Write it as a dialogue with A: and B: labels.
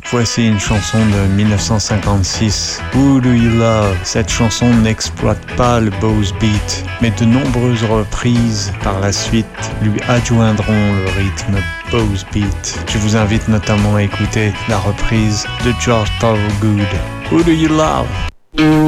A: Voici une chanson de 1956, Who Do You Love? Cette chanson n'exploite pas le Bowes Beat, mais de nombreuses reprises par la suite lui adjoindront le rythme Bowes Beat. Je vous invite notamment à écouter la reprise de George Thorogood, Who Do You Love?